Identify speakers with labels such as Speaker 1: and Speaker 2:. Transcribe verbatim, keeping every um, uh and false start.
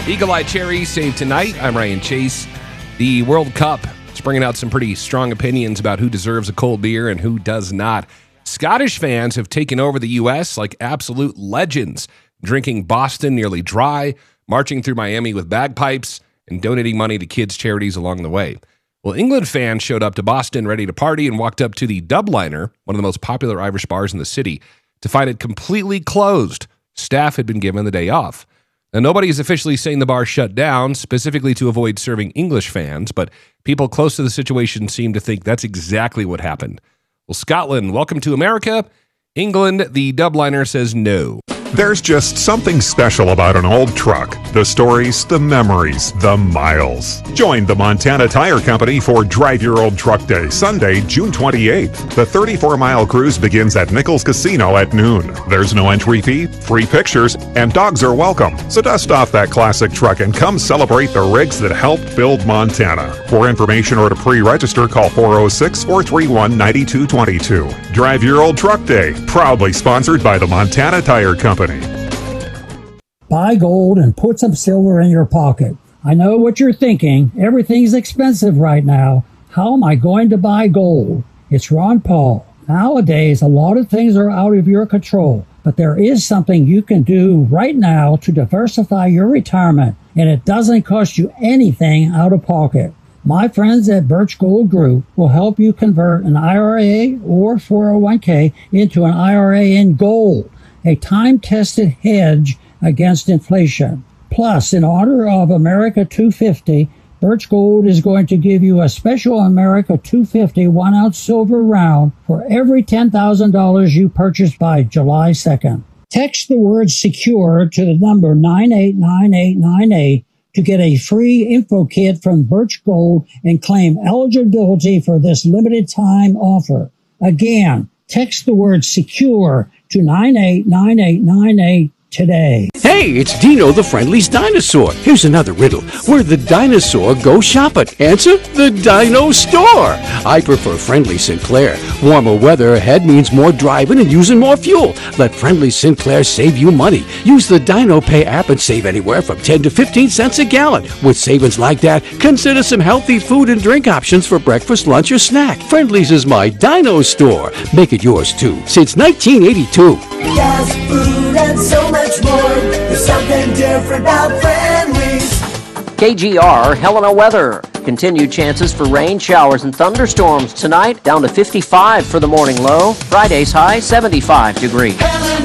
Speaker 1: Eagle Eye Cherry saved tonight. I'm Ryan Chase. The World Cup is bringing out some pretty strong opinions about who deserves a cold beer and who does not. Scottish fans have taken over the U S like absolute legends, drinking Boston nearly dry, marching through Miami with bagpipes, and donating money to kids' charities along the way. Well, England fans showed up to Boston ready to party and walked up to the Dubliner, one of the most popular Irish bars in the city, to find it completely closed. Staff had been given the day off. Now, nobody is officially saying the bar shut down, specifically to avoid serving English fans, but people close to the situation seem to think that's exactly what happened. Well, Scotland, welcome to America. England, the Dubliner says no.
Speaker 2: There's just something special about an old truck. The stories, the memories, the miles. Join the Montana Tire Company for Drive Your Old Truck Day, Sunday, June twenty-eighth. The thirty-four mile cruise begins at Nichols Casino at noon. There's no entry fee, free pictures, and dogs are welcome. So dust off that classic truck and come celebrate the rigs that helped build Montana. For information or to pre-register, call four oh six, four three one, nine two two two. Drive Your Old Truck Day, proudly sponsored by the Montana Tire Company.
Speaker 3: Buy gold and put some silver in your pocket. I know what you're thinking. Everything's expensive right now. How am I going to buy gold? It's Ron Paul. Nowadays, a lot of things are out of your control, but there is something you can do right now to diversify your retirement, and it doesn't cost you anything out of pocket. My friends at Birch Gold Group will help you convert an I R A or four oh one k into an I R A in gold, a time-tested hedge against inflation. Plus, in honor of America two fifty, Birch Gold is going to give you a special America two fifty one-ounce silver round for every ten thousand dollars you purchase by July second. Text the word SECURE to the number nine eight nine eight nine eight to get a free info kit from Birch Gold and claim eligibility for this limited time offer. Again, text the word SECURE to nine eight nine eight nine eight today.
Speaker 4: Hey, it's Dino the Friendly's Dinosaur. Here's another riddle. Where the dinosaur go shopping? Answer, the Dino Store. I prefer Friendly Sinclair. Warmer weather ahead means more driving and using more fuel. Let Friendly Sinclair save you money. Use the Dino Pay app and save anywhere from ten to fifteen cents a gallon. With savings like that, consider some healthy food and drink options for breakfast, lunch, or snack. Friendly's is my Dino Store. Make it yours too. Since nineteen eighty-two.
Speaker 5: Gas, food, and so much more. There's something different about Friendly's.
Speaker 6: K G R Helena weather. Continued chances for rain, showers, and thunderstorms tonight. Down to fifty-five for the morning low. Friday's high, seventy-five degrees.